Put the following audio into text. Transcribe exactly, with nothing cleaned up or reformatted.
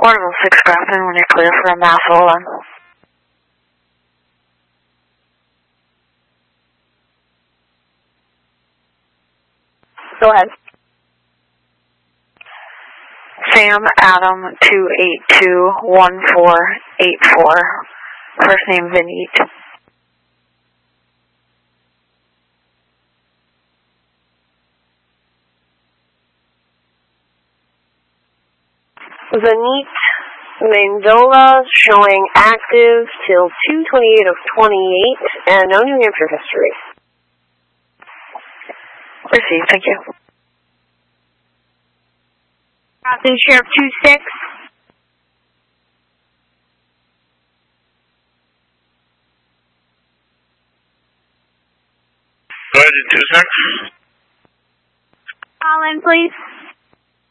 Portable six Grafton when you're clear for a mass hold-on. Go ahead. Sam Adam two eight two one four eight four. First name Vineet. Vineet Mendola showing active till two twenty-eight of twenty-eight and no New Hampshire history. Received, thank you. Grafton Sheriff two six. Go ahead, two six. Call in, please.